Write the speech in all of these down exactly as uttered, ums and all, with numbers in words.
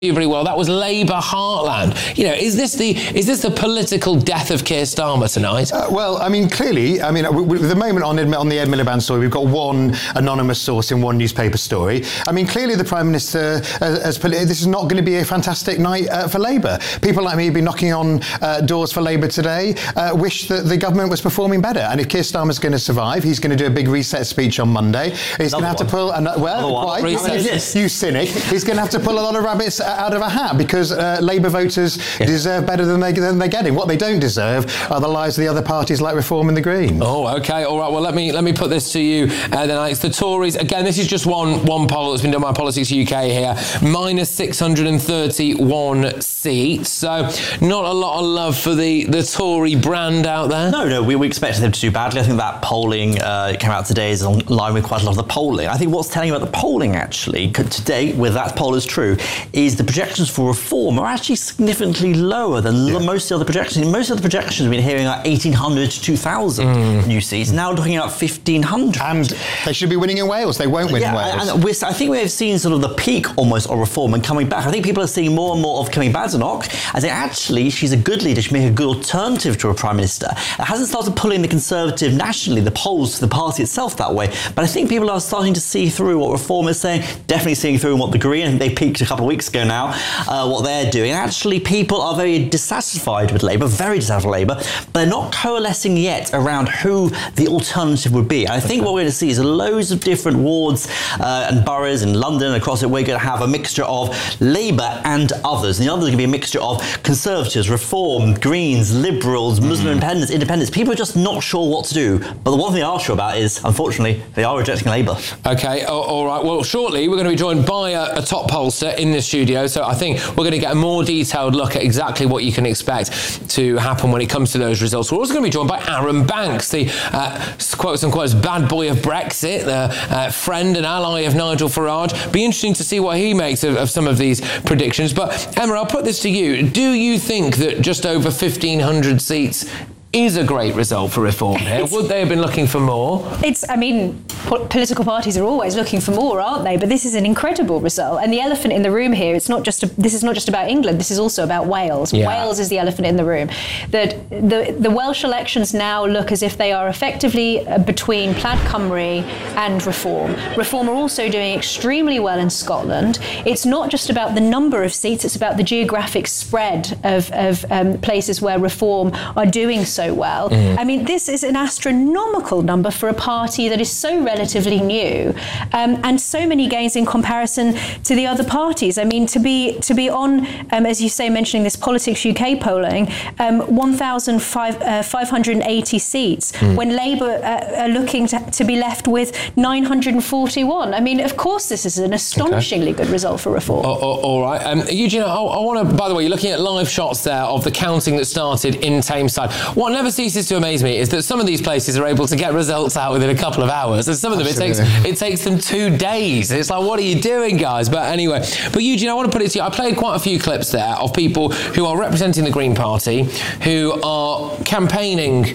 Very well. That was Labour heartland. You know, is this the is this the political death of Keir Starmer tonight? Uh, well, I mean, clearly, I mean, at the moment on on the Ed Miliband story, we've got one anonymous source in one newspaper story. I mean, clearly, the Prime Minister has put it, this is not going to be a fantastic night uh, for Labour. People like me who've been knocking on uh, doors for Labour today uh, wish that the government was performing better. And if Keir Starmer's going to survive, he's going to do a big reset speech on Monday. He's going to have one. to pull an, well, quite, you, you cynic. He's going to have to pull a lot of rabbits out of a hat because uh, Labour voters yeah. deserve better than, they, than they're getting. What they don't deserve are the lies of the other parties like Reform and the Greens. Oh, OK. All right. Well, let me let me put this to you. Uh, then it's the Tories. Again, this is just one one poll that's been done by Politics U K here. Minus six hundred thirty-one seats. So not a lot of love for the, the Tory brand out there. No, no. We, we expected them to do badly. I think that polling uh, came out today is in line with quite a lot of the polling. I think what's telling about the polling, actually, today, whether that poll is true, is the projections for Reform are actually significantly lower than yeah. most of the other projections. Most of the projections we've been hearing are eighteen hundred to two thousand mm. new seats. Now looking at fifteen hundred. And they should be winning in Wales. They won't win yeah, in Wales. And we're, I think we have seen sort of the peak almost of Reform and coming back. I think people are seeing more and more of Kemi Badenoch as actually she's a good leader. She may be a good alternative to a Prime Minister. It hasn't started pulling the Conservative nationally, the polls to the party itself that way. But I think people are starting to see through what Reform is saying, definitely seeing through what the Green, I think they peaked a couple of weeks ago now, uh, what they're doing. And actually, people are very dissatisfied with Labour, very dissatisfied with Labour, but they're not coalescing yet around who the alternative would be. And I think what we're going to see is loads of different wards uh, and boroughs in London and across it. We're going to have a mixture of Labour and others. And the others are going to be a mixture of Conservatives, Reform, Greens, Liberals, Muslim mm. independents, independents. People are just not sure what to do. But the one thing they are sure about is, unfortunately, they are rejecting Labour. OK, oh, all right. Well, shortly, we're going to be joined by a, a top pollster in the studio. So I think we're going to get a more detailed look at exactly what you can expect to happen when it comes to those results. We're also going to be joined by Aaron Banks, the uh, quotes unquote bad boy of Brexit, the uh, friend and ally of Nigel Farage. Be interesting to see what he makes of, of some of these predictions. But Emma, I'll put this to you. Do you think that just over fifteen hundred seats is a great result for Reform here? Would they have been looking for more? It's, I mean, po- political parties are always looking for more, aren't they? But this is an incredible result. And the elephant in the room here, it's not just, a, this is not just about England, this is also about Wales. Yeah. Wales is the elephant in the room. That the, the Welsh elections now look as if they are effectively between Plaid Cymru and Reform. Reform are also doing extremely well in Scotland. It's not just about the number of seats, it's about the geographic spread of, of um, places where Reform are doing so So well. Mm. I mean, this is an astronomical number for a party that is so relatively new, um, and so many gains in comparison to the other parties. I mean, to be to be on, um, as you say, mentioning this Politics U K polling, um, one thousand five hundred eighty seats, mm. when Labour uh, are looking to, to be left with nine hundred forty-one. I mean, of course, this is an astonishingly okay. good result for Reform. Oh, oh, all right. Um, Eugene, I, I want to, by the way, you're looking at live shots there of the counting that started in Tameside. What never ceases to amaze me is that some of these places are able to get results out within a couple of hours, and some of them it takes it takes them two days. It's like, what are you doing, guys? But anyway, but Eugene, I want to put it to you. I played quite a few clips there of people who are representing the Green Party, who are campaigning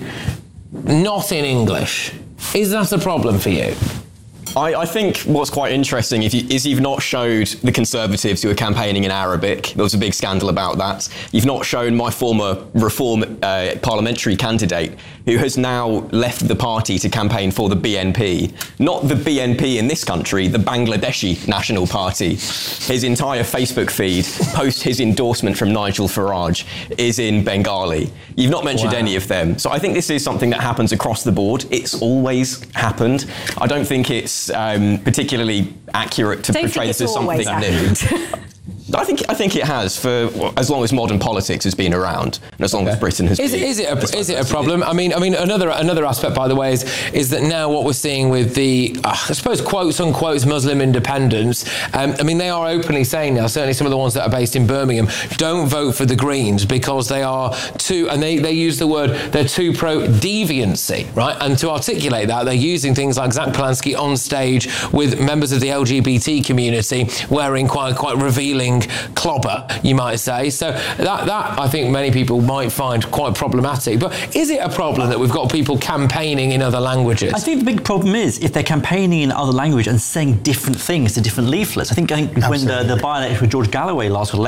not in English. Is that a problem for you? I, I think what's quite interesting if you, is you've not showed the Conservatives who are campaigning in Arabic. There was a big scandal about that. You've not shown my former Reform uh, parliamentary candidate, who has now left the party to campaign for the B N P. Not the B N P in this country, the Bangladeshi National Party. His entire Facebook feed, post his endorsement from Nigel Farage, is in Bengali. You've not mentioned wow. any of them. So I think this is something that happens across the board. It's always happened. I don't think it's um, particularly accurate to don't portray this as something new. I think I think it has for as long as modern politics has been around, and as long okay. as Britain has is been. It, is it a, is it a problem? I mean, I mean another another aspect, by the way, is is that now what we're seeing with the uh, I suppose quotes unquote Muslim independents. Um, I mean, they are openly saying now, certainly some of the ones that are based in Birmingham, don't vote for the Greens because they are too, and they they use the word they're too pro deviancy, right? And to articulate that, they're using things like Zach Polanski on stage with members of the L G B T community wearing quite quite revealing right-wing clobber, you might say. So that, that I think many people might find quite problematic. But is it a problem that we've got people campaigning in other languages? I think the big problem is if they're campaigning in other language and saying different things to different leaflets. I think, I think when the, the by-election with George Galloway last